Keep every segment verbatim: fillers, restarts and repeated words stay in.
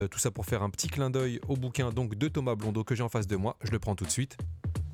Euh, tout ça pour faire un petit clin d'œil au bouquin donc de Thomas Blondeau que j'ai en face de moi. Je le prends tout de suite.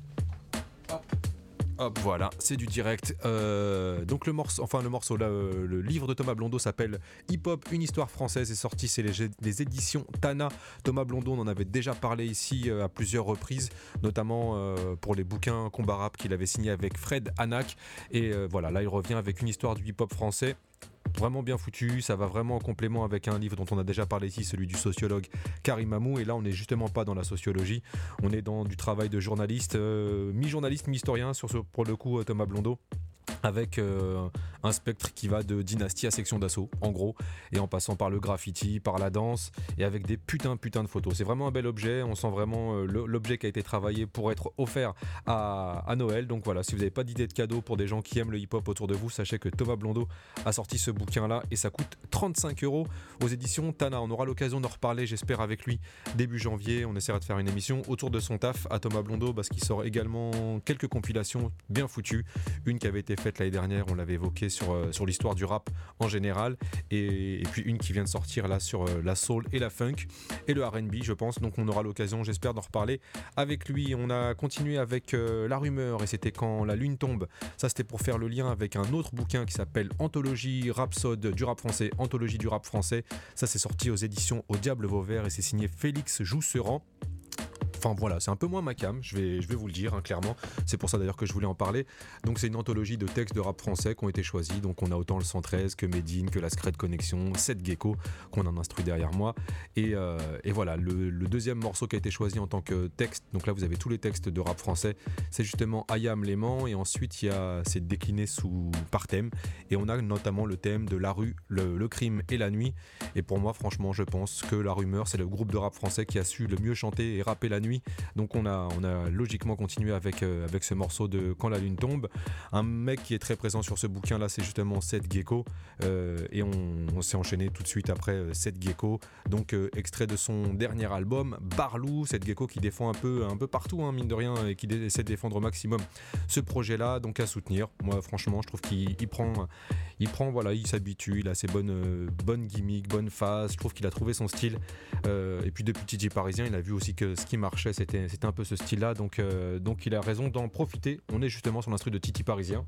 Hop. Hop, voilà, c'est du direct. Euh, donc le morceau, enfin le morceau, là, euh, le livre de Thomas Blondeau s'appelle Hip Hop, une histoire française. C'est sorti, c'est les, les éditions Tana. Thomas Blondeau, on en avait déjà parlé ici euh, à plusieurs reprises, notamment euh, pour les bouquins Combat Rap qu'il avait signé avec Fred Anak. Et euh, voilà, là il revient avec une histoire du hip hop français. Vraiment bien foutu, ça va vraiment en complément avec un livre dont on a déjà parlé ici, celui du sociologue Karim Amou. Et là, on n'est justement pas dans la sociologie, on est dans du travail de journaliste, euh, mi-journaliste, mi-historien sur ce, pour le coup, Thomas Blondeau. Avec euh, un spectre qui va de Dynastie à Section d'Assaut, en gros, et en passant par le graffiti, par la danse, et avec des putains putains de photos. C'est vraiment un bel objet, on sent vraiment euh, l'objet qui a été travaillé pour être offert à, à Noël. Donc voilà, si vous n'avez pas d'idée de cadeau pour des gens qui aiment le hip-hop autour de vous, sachez que Thomas Blondeau a sorti ce bouquin-là, et ça coûte trente-cinq euros aux éditions Tana. On aura l'occasion d'en reparler, j'espère, avec lui début janvier. On essaiera de faire une émission autour de son taf à Thomas Blondeau, parce qu'il sort également quelques compilations bien foutues. Une qui avait été faite l'année dernière, on l'avait évoqué sur, euh, sur l'histoire du rap en général, et, et puis une qui vient de sortir là sur euh, la soul et la funk et le R and B, je pense. Donc on aura l'occasion, j'espère, d'en reparler avec lui. On a continué avec euh, La Rumeur, et c'était Quand la lune tombe. Ça, c'était pour faire le lien avec un autre bouquin qui s'appelle Anthologie Rhapsode du rap français, Anthologie du rap français. Ça, c'est sorti aux éditions Au Diable Vauvert, et c'est signé Félix Jousserand. Enfin voilà, c'est un peu moins ma cam, je vais, je vais vous le dire, hein, clairement. C'est pour ça d'ailleurs que je voulais en parler. Donc c'est une anthologie de textes de rap français qui ont été choisis. Donc on a autant le cent treize que Medine, que la Secret Connection, Seth Gecko, qu'on en instruit derrière moi. Et, euh, et voilà, le, le deuxième morceau qui a été choisi en tant que texte, donc là vous avez tous les textes de rap français, c'est justement Ayam Léman. Et ensuite il y a, c'est décliné sous, par thème. Et on a notamment le thème de la rue, le, le crime et la nuit. Et pour moi, franchement, je pense que La Rumeur, c'est le groupe de rap français qui a su le mieux chanter et rapper la nuit. Donc on a, on a logiquement continué avec, euh, avec ce morceau de Quand la lune tombe. Un mec qui est très présent sur ce bouquin là, c'est justement Seth Gecko, euh, et on, on s'est enchaîné tout de suite après euh, Seth Gecko, donc euh, extrait de son dernier album Barlou. Seth Gecko qui défend un peu, un peu partout, hein, mine de rien, et qui dé- essaie de défendre au maximum ce projet là, donc à soutenir. Moi franchement, je trouve qu'il il prend, il prend, voilà, il s'habitue, il a ses bonnes, euh, bonnes gimmicks, bonnes phases. Je trouve qu'il a trouvé son style, euh, et puis depuis D J Parisien, il a vu aussi que ce qui marchait, C'était, c'était un peu ce style-là, donc, euh, donc il a raison d'en profiter. On est justement sur l'instru de Titi Parisien.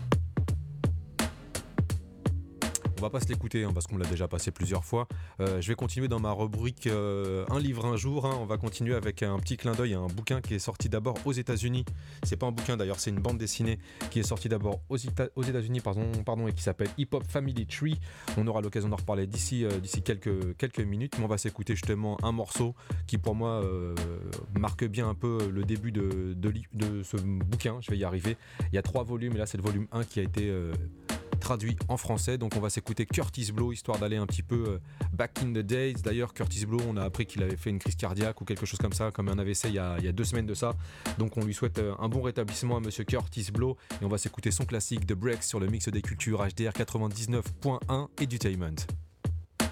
On va pas se l'écouter, hein, parce qu'on l'a déjà passé plusieurs fois. Euh, je vais continuer dans ma rubrique euh, Un livre un jour, hein. On va continuer avec un petit clin d'œil à un bouquin qui est sorti d'abord aux États-Unis. C'est pas un bouquin d'ailleurs, c'est une bande dessinée qui est sortie d'abord aux, Ita- aux États-Unis, pardon, pardon, et qui s'appelle Hip Hop Family Tree. On aura l'occasion d'en reparler d'ici, euh, d'ici quelques, quelques minutes, mais on va s'écouter justement un morceau qui pour moi euh, marque bien un peu le début de, de, de ce bouquin. Je vais y arriver. Il y a trois volumes, et là c'est le volume un qui a été euh, traduit en français. Donc on va s'écouter Kurtis Blow, histoire d'aller un petit peu euh, back in the days. D'ailleurs Kurtis Blow, on a appris qu'il avait fait une crise cardiaque ou quelque chose comme ça, comme un A V C il y a, il y a deux semaines de ça. Donc on lui souhaite euh, un bon rétablissement à monsieur Kurtis Blow, et on va s'écouter son classique The Breaks sur le mix des cultures H D R quatre-vingt-dix-neuf point un Edutainment.